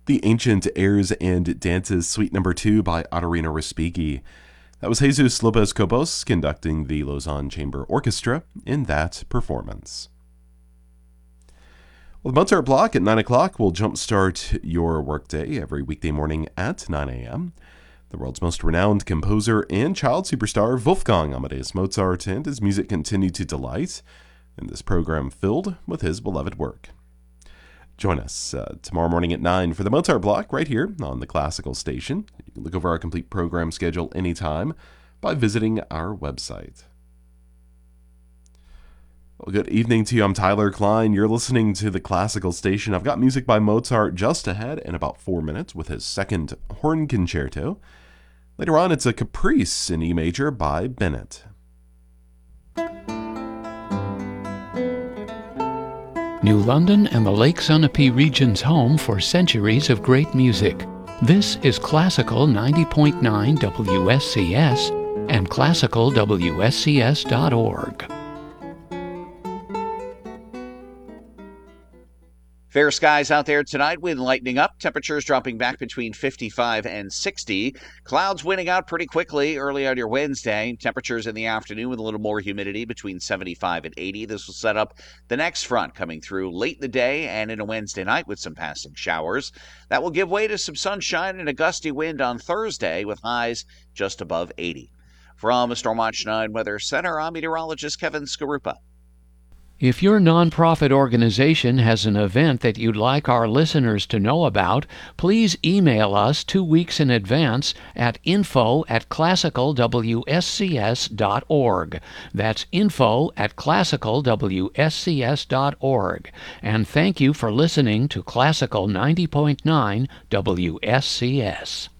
The Ancient Airs and Dances, Suite Number 2 by Otarina Respighi. That was Jesus Lopez Cobos conducting the Lausanne Chamber Orchestra in that performance. Well, the Mozart Block at 9 o'clock will jumpstart your workday every weekday morning at 9 a.m. The world's most renowned composer and child superstar, Wolfgang Amadeus Mozart, and his music continue to delight in this program filled with his beloved work. Join us tomorrow morning at 9 for the Mozart Block right here on the Classical Station. You can look over our complete program schedule anytime by visiting our website. Well, good evening to you. I'm Tyler Klein. You're listening to the Classical Station. I've got music by Mozart just ahead in about 4 minutes with his second horn concerto. Later on, it's a Caprice in E major by Bennett. New London and the Lake Sunapee region's home for centuries of great music. This is Classical 90.9 WSCS and classicalwscs.org. Fair skies out there tonight, wind lightening up, temperatures dropping back between 55 and 60. Clouds winning out pretty quickly early on your Wednesday. Temperatures in the afternoon with a little more humidity between 75 and 80. This will set up the next front coming through late in the day and in a Wednesday night with some passing showers. That will give way to some sunshine and a gusty wind on Thursday with highs just above 80. From Storm Watch 9 Weather Center, I'm meteorologist Kevin Skarupa. If your nonprofit organization has an event that you'd like our listeners to know about, please email us 2 weeks in advance at info@classicalwscs.org. That's info@classicalwscs.org. And thank you for listening to Classical 90.9 WSCS.